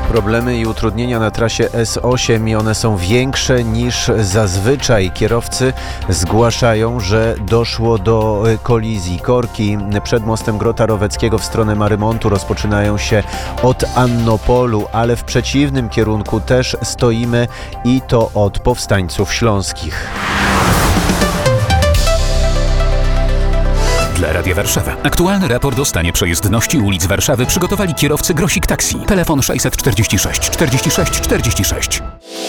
Problemy i utrudnienia na trasie S8 i one są większe niż zazwyczaj. Kierowcy zgłaszają, że doszło do kolizji. Korki przed mostem Grota Roweckiego w stronę Marymontu rozpoczynają się od Annopolu, ale w przeciwnym kierunku też stoimy i to od Powstańców Śląskich. Dla Radia Warszawa. Aktualny raport o stanie przejezdności ulic Warszawy przygotowali kierowcy Grosik Taxi. Telefon 646 46 46.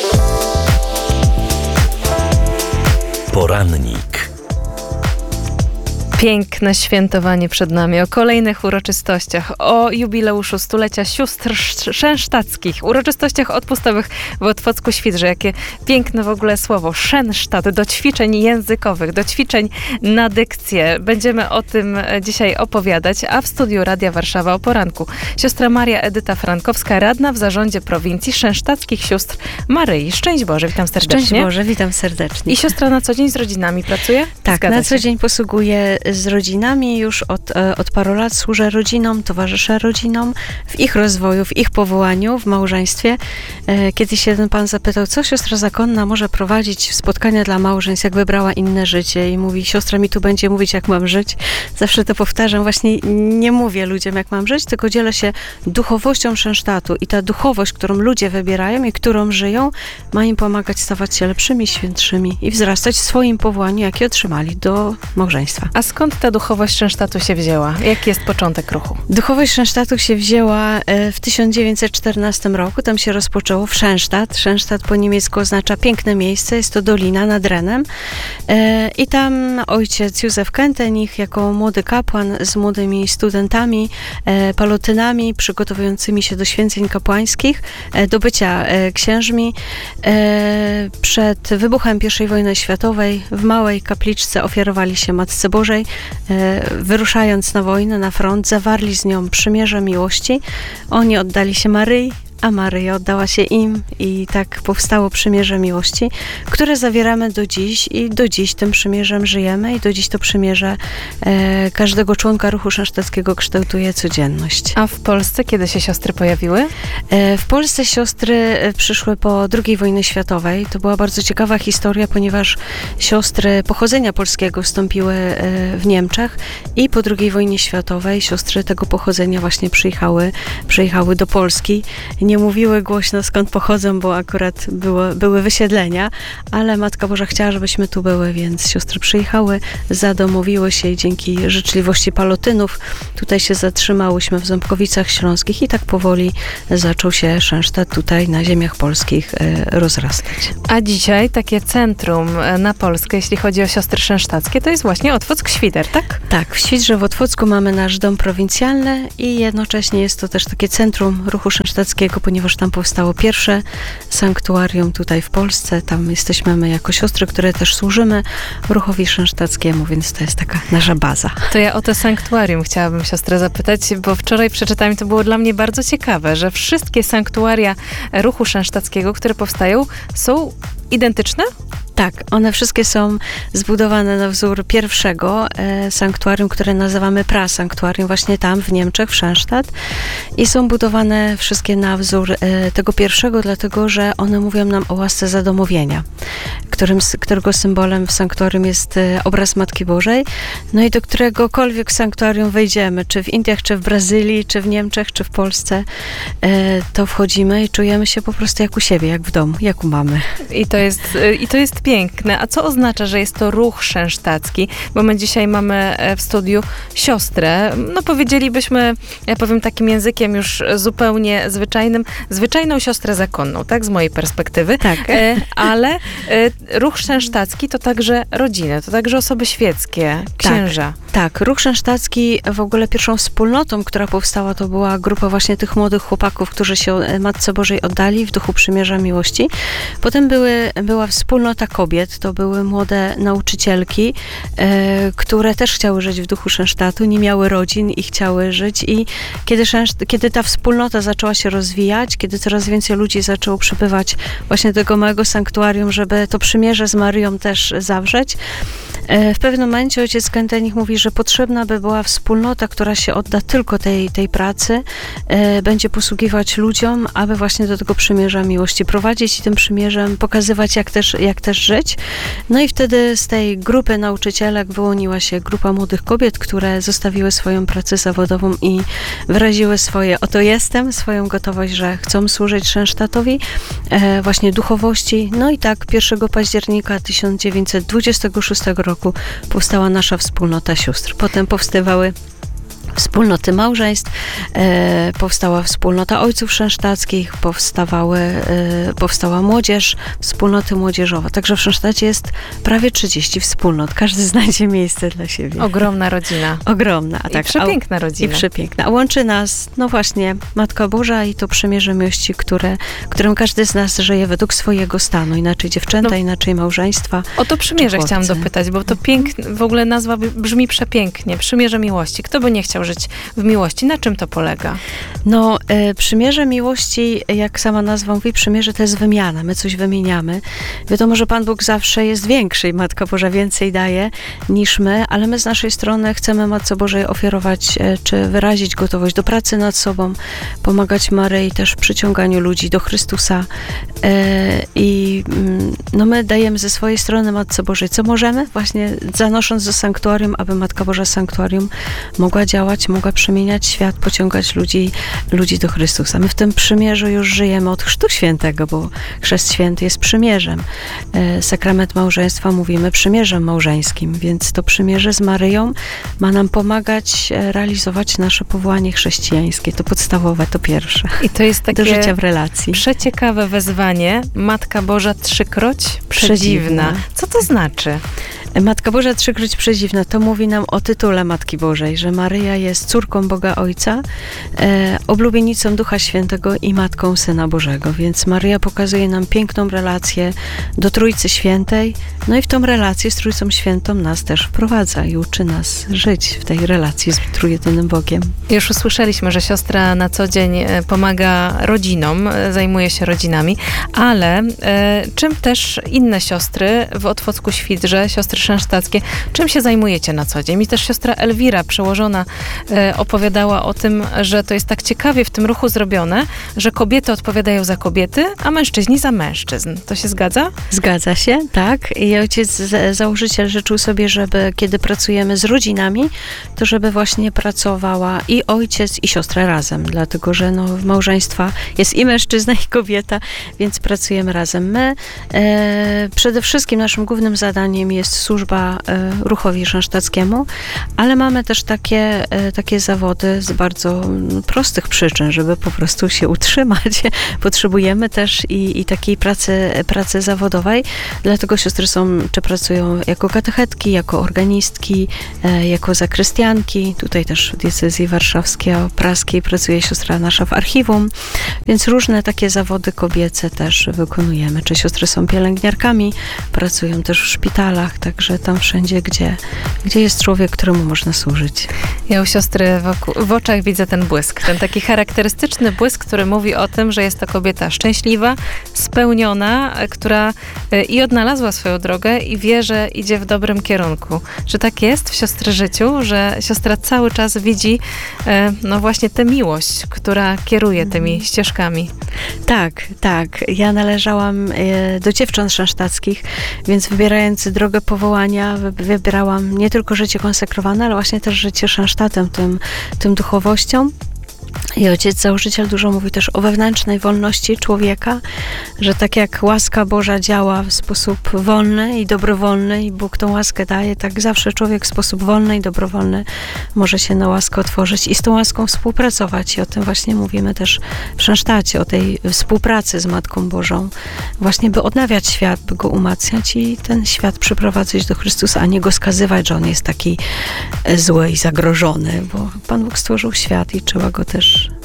Porannik. Piękne świętowanie przed nami, o kolejnych uroczystościach, o jubileuszu stulecia sióstr szensztackich, uroczystościach odpustowych w Otwocku-Świdrze. Jakie piękne w ogóle słowo, Szensztat, do ćwiczeń językowych, do ćwiczeń na dykcję. Będziemy o tym dzisiaj opowiadać, a w studiu Radia Warszawa o poranku siostra Maria Edyta Frankowska, radna w zarządzie prowincji szensztackich sióstr Maryi. Szczęść Boże, witam serdecznie. Szczęść Boże, witam serdecznie. I siostra na co dzień z rodzinami pracuje? Tak, Zgadza na się? co dzień posługuję z rodzinami, już od paru lat służę rodzinom, towarzyszę rodzinom w ich rozwoju, w ich powołaniu, w małżeństwie. Kiedyś jeden pan zapytał, co siostra zakonna może prowadzić spotkania dla małżeństw, jak wybrała inne życie i mówi, siostra mi tu będzie mówić, jak mam żyć. Zawsze to powtarzam, właśnie nie mówię ludziom, jak mam żyć, tylko dzielę się duchowością Szensztatu i ta duchowość, którą ludzie wybierają i którą żyją, ma im pomagać stawać się lepszymi, świętszymi i wzrastać w swoim powołaniu, jakie otrzymali do małżeństwa. A skąd ta duchowość Szensztatu się wzięła? Jaki jest początek ruchu? Duchowość Szensztatu się wzięła w 1914 roku. Tam się rozpoczęło w Szensztat. Szensztat po niemiecku oznacza piękne miejsce. Jest to dolina nad Renem. I tam ojciec Józef Kentenich jako młody kapłan z młodymi studentami, palotynami, przygotowującymi się do święceń kapłańskich, do bycia księżmi. Przed wybuchem I wojny światowej w małej kapliczce ofiarowali się Matce Bożej. Wyruszając na wojnę, na front, zawarli z nią przymierze miłości. Oni oddali się Maryi, a Maryja oddała się im i tak powstało przymierze miłości, które zawieramy do dziś i do dziś tym przymierzem żyjemy i do dziś to przymierze każdego członka ruchu szensztackiego kształtuje codzienność. A w Polsce kiedy się siostry pojawiły? W Polsce siostry przyszły po II wojnie światowej. To była bardzo ciekawa historia, ponieważ siostry pochodzenia polskiego wstąpiły w Niemczech i po II wojnie światowej siostry tego pochodzenia właśnie przyjechały do Polski. Nie mówiły głośno, skąd pochodzą, bo akurat były wysiedlenia, ale Matka Boża chciała, żebyśmy tu były, więc siostry przyjechały, zadomowiły się i dzięki życzliwości palotynów tutaj się zatrzymałyśmy w Ząbkowicach Śląskich i tak powoli zaczął się Szensztat tutaj na ziemiach polskich rozrastać. A dzisiaj takie centrum na Polskę, jeśli chodzi o siostry szensztackie, to jest właśnie Otwock-Świder, tak? Tak, w Świdrze w Otwocku mamy nasz dom prowincjalny i jednocześnie jest to też takie centrum ruchu szensztackiego, ponieważ tam powstało pierwsze sanktuarium tutaj w Polsce. Tam jesteśmy my jako siostry, które też służymy ruchowi szensztackiemu, więc to jest taka nasza baza. To ja o to sanktuarium chciałabym siostrę zapytać, bo wczoraj przeczytałem, to było dla mnie bardzo ciekawe, że wszystkie sanktuaria ruchu szensztackiego, które powstają, są identyczne? Tak, one wszystkie są zbudowane na wzór pierwszego sanktuarium, które nazywamy prasanktuarium, właśnie tam w Niemczech, w Szensztat. I są budowane wszystkie na wzór tego pierwszego, dlatego że one mówią nam o łasce zadomowienia, którego symbolem w sanktuarium jest obraz Matki Bożej. No i do któregokolwiek sanktuarium wejdziemy, czy w Indiach, czy w Brazylii, czy w Niemczech, czy w Polsce, to wchodzimy i czujemy się po prostu jak u siebie, jak w domu, jak u mamy. I to jest piękne. A co oznacza, że jest to ruch szensztacki? Bo my dzisiaj mamy w studiu siostrę. No powiedzielibyśmy, ja powiem takim językiem już zupełnie zwyczajną siostrę zakonną, tak? Z mojej perspektywy. Tak. Ale ruch szensztacki to także rodziny, to także osoby świeckie, księża. Tak, ruch szensztacki w ogóle pierwszą wspólnotą, która powstała, to była grupa właśnie tych młodych chłopaków, którzy się Matce Bożej oddali w duchu przymierza miłości. Potem była wspólnota kobiet, to były młode nauczycielki, które też chciały żyć w duchu Szensztatu, nie miały rodzin i chciały żyć i kiedy ta wspólnota zaczęła się rozwijać, kiedy coraz więcej ludzi zaczęło przybywać właśnie do tego małego sanktuarium, żeby to przymierze z Maryją też zawrzeć, W pewnym momencie ojciec Kentenich mówi, że potrzebna by była wspólnota, która się odda tylko tej pracy, będzie posługiwać ludziom, aby właśnie do tego przymierza miłości prowadzić i tym przymierzem pokazywać, jak też żyć. No i wtedy z tej grupy nauczycielek wyłoniła się grupa młodych kobiet, które zostawiły swoją pracę zawodową i wyraziły oto jestem, swoją gotowość, że chcą służyć Szensztatowi, właśnie duchowości. No i tak 1 października 1926 roku powstała nasza wspólnota sióstr. Potem powstawały wspólnoty małżeństw, powstała wspólnota ojców szensztackich, powstała młodzież, wspólnoty młodzieżowe. Także w Szensztacie jest prawie 30 wspólnot. Każdy znajdzie miejsce dla siebie. Ogromna rodzina. Ogromna. I przepiękna rodzina. I przepiękna. A łączy nas, no właśnie, Matka Boża i to przymierze miłości, którym każdy z nas żyje według swojego stanu. Inaczej dziewczęta, inaczej małżeństwa. O to przymierze chciałam dopytać, bo to pięknie, w ogóle nazwa brzmi przepięknie. Przymierze miłości. Kto by nie chciał żyć w miłości? Na czym to polega? No, przymierze miłości, jak sama nazwa mówi, przymierze to jest wymiana. My coś wymieniamy. Wiadomo, że Pan Bóg zawsze jest większy i Matka Boża więcej daje niż my, ale my z naszej strony chcemy Matce Bożej ofiarować, czy wyrazić gotowość do pracy nad sobą, pomagać Maryi też w przyciąganiu ludzi do Chrystusa. I no my dajemy ze swojej strony Matce Bożej, co możemy, właśnie zanosząc do sanktuarium, aby Matka Boża z sanktuarium mogła działać, mogła przemieniać świat, pociągać ludzi do Chrystusa. My w tym przymierzu już żyjemy od Chrztu Świętego, bo Chrzest Święty jest przymierzem. Sakrament małżeństwa mówimy przymierzem małżeńskim, więc to przymierze z Maryją ma nam pomagać realizować nasze powołanie chrześcijańskie. To podstawowe, to pierwsze. I to jest takie do życia w relacji. Przeciekawe wezwanie. Matka Boża trzykroć przedziwna. Co to znaczy? Matka Boża trzykroć przedziwna, to mówi nam o tytule Matki Bożej, że Maryja jest córką Boga Ojca, oblubienicą Ducha Świętego i Matką Syna Bożego, więc Maryja pokazuje nam piękną relację do Trójcy Świętej, no i w tą relację z Trójcą Świętą nas też wprowadza i uczy nas żyć w tej relacji z Trójjedynym Bogiem. Już usłyszeliśmy, że siostra na co dzień pomaga rodzinom, zajmuje się rodzinami, ale czym też inne siostry w Otwocku Świdrze, siostry szensztackie, czym się zajmujecie na co dzień? Mi też siostra Elwira, przełożona, opowiadała o tym, że to jest tak ciekawie w tym ruchu zrobione, że kobiety odpowiadają za kobiety, a mężczyźni za mężczyzn. To się zgadza? Zgadza się, tak. I ojciec założyciel życzył sobie, żeby kiedy pracujemy z rodzinami, to żeby właśnie pracowała i ojciec, i siostra razem, dlatego że no, w małżeństwa jest i mężczyzna, i kobieta, więc pracujemy razem. My przede wszystkim naszym głównym zadaniem jest służba ruchowi szensztackiemu, ale mamy też takie zawody z bardzo prostych przyczyn, żeby po prostu się utrzymać. Potrzebujemy też i takiej pracy zawodowej, dlatego siostry czy pracują jako katechetki, jako organistki, jako zakrystianki. Tutaj też w diecezji warszawsko-praskiej pracuje siostra nasza w archiwum, więc różne takie zawody kobiece też wykonujemy. Czy siostry są pielęgniarkami, pracują też w szpitalach, także tam wszędzie, gdzie jest człowiek, któremu można służyć. Ja u siostry w oczach widzę ten błysk, ten taki charakterystyczny błysk, który mówi o tym, że jest to kobieta szczęśliwa, spełniona, która i odnalazła swoją drogę i wie, że idzie w dobrym kierunku. Że tak jest w siostry życiu, że siostra cały czas widzi no właśnie tę miłość, która kieruje tymi ścieżkami. Tak. Ja należałam do dziewcząt szensztackich, więc wybierając drogę powołania, wybierałam nie tylko życie konsekrowane, ale właśnie też życie szensztatem, tym duchowością. I ojciec założyciel dużo mówi też o wewnętrznej wolności człowieka, że tak jak łaska Boża działa w sposób wolny i dobrowolny i Bóg tą łaskę daje, tak zawsze człowiek w sposób wolny i dobrowolny może się na łaskę otworzyć i z tą łaską współpracować. I o tym właśnie mówimy też w Szensztacie, o tej współpracy z Matką Bożą, właśnie by odnawiać świat, by go umacniać i ten świat przyprowadzać do Chrystusa, a nie go skazywać, że on jest taki zły i zagrożony, bo Pan Bóg stworzył świat i trzeba go też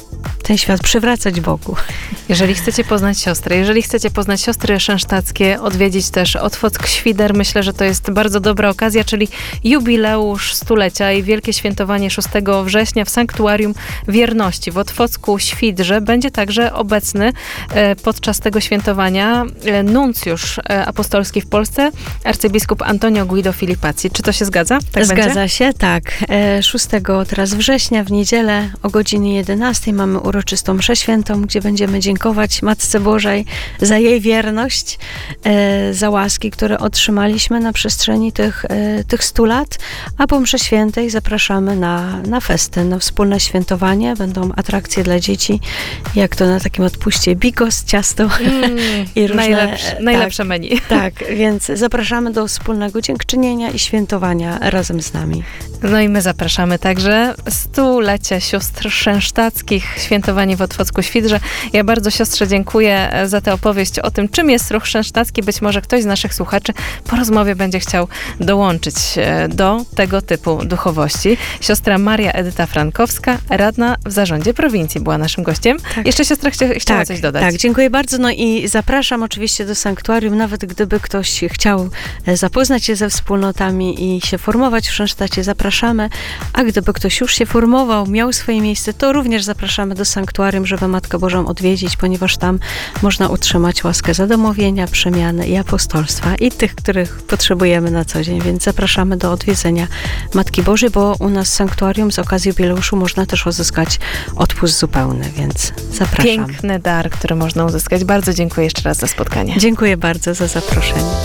ten świat przywracać Bogu. Jeżeli chcecie poznać siostry szensztackie, odwiedzić też Otwock-Świder, myślę, że to jest bardzo dobra okazja, czyli jubileusz stulecia i wielkie świętowanie 6 września w Sanktuarium Wierności w Otwocku-Świdrze. Będzie także obecny podczas tego świętowania nuncjusz apostolski w Polsce, arcybiskup Antonio Guido Filipazzi. Czy to się zgadza? Tak Zgadza będzie? się, tak. 6 teraz września w niedzielę o godzinie 11 mamy uroczystą mszę świętą, gdzie będziemy dziękować Matce Bożej za jej wierność, za łaski, które otrzymaliśmy na przestrzeni tych 100 lat, a po mszy świętej zapraszamy na festyn, na wspólne świętowanie. Będą atrakcje dla dzieci, jak to na takim odpuście bigos, ciasto i różne... Najlepsze menu. Tak, więc zapraszamy do wspólnego dziękczynienia i świętowania razem z nami. No i my zapraszamy także. Stulecie sióstr szensztackich, świętowanie w Otwocku-Świdrze. Ja bardzo siostrze dziękuję za tę opowieść o tym, czym jest ruch szensztacki. Być może ktoś z naszych słuchaczy po rozmowie będzie chciał dołączyć do tego typu duchowości. Siostra Maria Edyta Frankowska, radna w zarządzie prowincji, była naszym gościem. Tak. Jeszcze siostra chciała coś dodać. Tak, dziękuję bardzo. No i zapraszam oczywiście do sanktuarium, nawet gdyby ktoś chciał zapoznać się ze wspólnotami i się formować w Szensztacie, zapraszamy. A gdyby ktoś już się formował, miał swoje miejsce, to również zapraszamy do sanktuarium, żeby Matkę Bożą odwiedzić, ponieważ tam można utrzymać łaskę zadomowienia, przemiany i apostolstwa i tych, których potrzebujemy na co dzień, więc zapraszamy do odwiedzenia Matki Bożej, bo u nas w sanktuarium z okazji jubileuszu można też uzyskać odpust zupełny, więc zapraszam. Piękny dar, który można uzyskać. Bardzo dziękuję jeszcze raz za spotkanie. Dziękuję bardzo za zaproszenie.